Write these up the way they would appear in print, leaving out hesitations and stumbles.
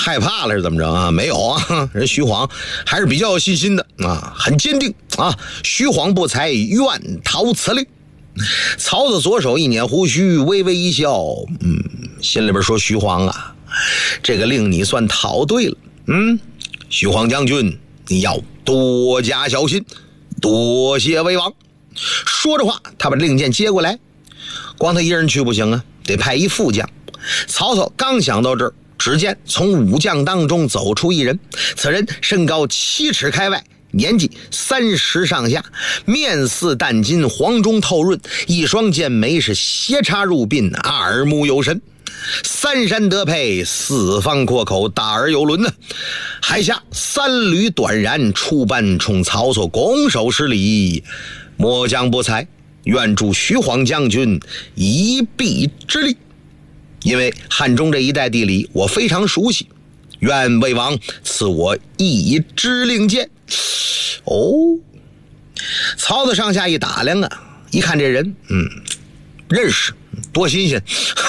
害怕了是怎么着啊？没有啊，人徐晃还是比较有信心的啊，很坚定啊。徐晃不才，愿逃此令。曹操左手一捻胡须，微微一笑，心里边说：徐晃啊，这个令你算讨对了。徐晃将军，你要多加小心，多谢为王。说着话，他把令箭接过来。光他一人去不行啊，得派一副将。曹操刚想到这儿，只见从武将当中走出一人，此人身高7尺开外，年纪30上下，面似淡金，黄中透润，一双剑眉是斜插入鬓，耳目有神，三山得配，四方阔口，大而有伦呢。海下三缕短髯，出半冲曹操拱手施礼：末将不才，愿助徐晃将军一臂之力。因为汉中这一带地理我非常熟悉，愿魏王赐我一支令箭。曹操上下一打量啊，一看这人，认识，多新鲜。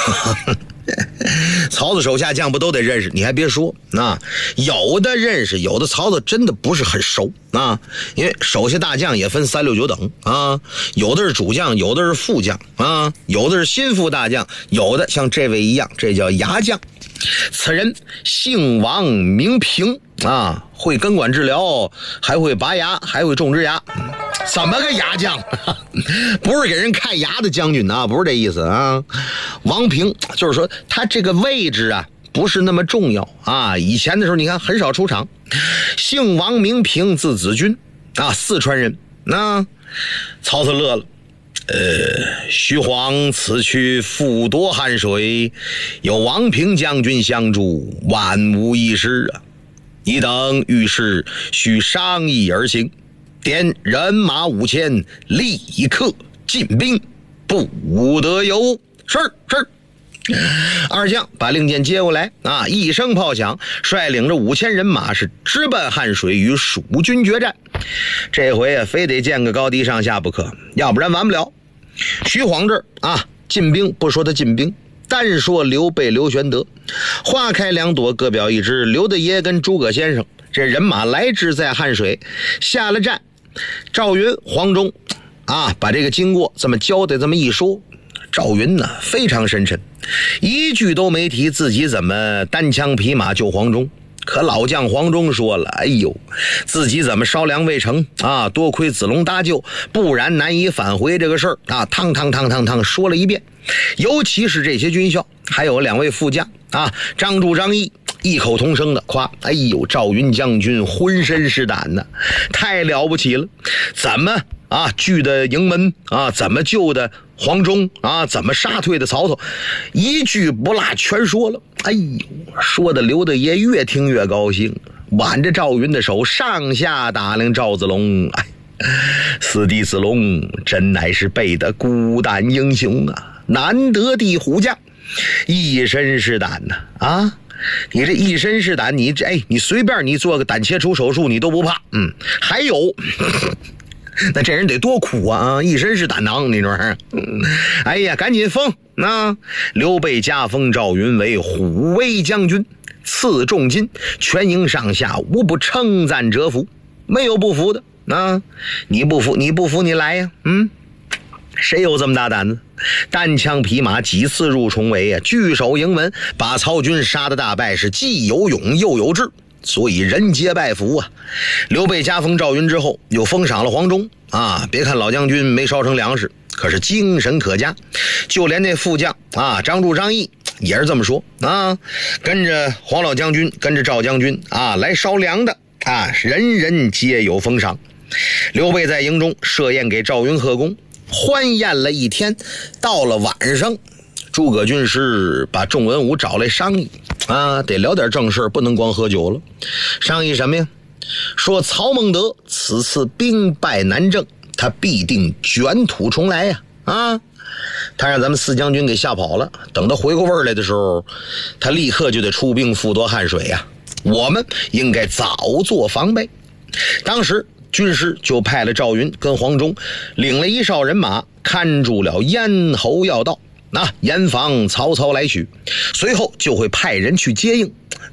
曹操手下将不都得认识？你还别说啊，有的认识，有的曹操真的不是很熟啊。因为手下大将也分3、6、9等啊，有的是主将，有的是副将啊，有的是心腹大将，有的像这位一样，这叫牙将。此人姓王名平啊，会根管治疗，还会拔牙，还会种植牙。怎么个牙将？不是给人看牙的将军啊，不是这意思啊。王平就是说他这个位置啊不是那么重要啊，以前的时候你看很少出场。姓王名平，字子君啊，四川人。曹操乐了，徐晃此去复夺汉水，有王平将军相助，万无一失啊。你等遇事须商议而行，点人马5000，立刻进兵，不得有误。是。二将把令箭接过来啊，一声炮响，率领着5000人马是直奔汉水，与蜀军决战。这回啊，非得见个高低上下不可，要不然完不了。徐晃这儿啊，进兵不说他进兵，单说刘备、刘玄德，花开两朵，各表一枝。刘大爷跟诸葛先生这人马来至在汉水，下了战，赵云、黄忠啊，把这个经过这么交代，这么一说，赵云呢非常深沉，一句都没提自己怎么单枪匹马救黄忠。可老将黄忠说了，哎呦，自己怎么烧粮未成啊，多亏子龙搭救，不然难以返回这个事儿啊，汤说了一遍。尤其是这些军校还有2位副将啊，张柱、张毅，异口同声的夸，哎呦，赵云将军浑身是胆呢，太了不起了，怎么啊拒的营门啊，怎么救的黄忠啊，怎么杀退的曹操，一句不落全说了。哎呦，说的刘大爷越听越高兴，挽着赵云的手上下打量赵子龙，哎，四弟子龙真乃是辈的孤胆英雄啊，难得的虎将，一身是胆呐啊！你这一身是胆，你随便你做个胆切除手术你都不怕。还有那这人得多苦啊！一身是胆囊，你说？哎呀，赶紧封啊！刘备加封赵云为虎威将军，赐重金，全营上下无不称赞折服，没有不服的啊！你不服你来呀！谁有这么大胆子？单枪匹马几次入重围啊，据守营门，把曹军杀得大败，是既有勇又有志。所以人皆拜服啊！刘备加封赵云之后，又封赏了黄忠啊！别看老将军没烧成粮食，可是精神可嘉。就连那副将啊，张柱、张毅也是这么说啊，跟着黄老将军，跟着赵将军啊来烧粮的啊，人人皆有封赏。刘备在营中设宴给赵云贺功，欢宴了一天，到了晚上，诸葛军师把众文武找来商议啊，得聊点正事，不能光喝酒了。商议什么呀？说曹孟德此次兵败南郑，他必定卷土重来呀！他让咱们四将军给吓跑了，等他回过味来的时候，他立刻就得出兵复夺汉水呀！我们应该早做防备。当时军师就派了赵云跟黄忠领了1哨人马，看住了咽喉要道，严防曹操来取，随后就会派人去接应。